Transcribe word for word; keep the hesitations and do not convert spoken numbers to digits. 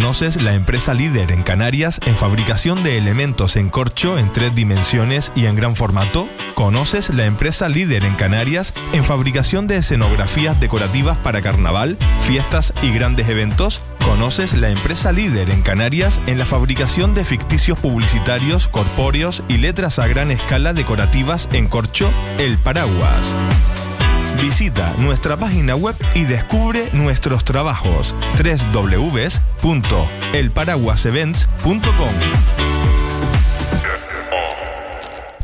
¿Conoces la empresa líder en Canarias en fabricación de elementos en corcho en tres dimensiones y en gran formato? ¿Conoces la empresa líder en Canarias en fabricación de escenografías decorativas para carnaval, fiestas y grandes eventos? ¿Conoces la empresa líder en Canarias en la fabricación de ficticios publicitarios, corpóreos y letras a gran escala decorativas en corcho? El Paraguas. Visita nuestra página web y descubre nuestros trabajos. doble u doble u doble u punto el paraguas events punto com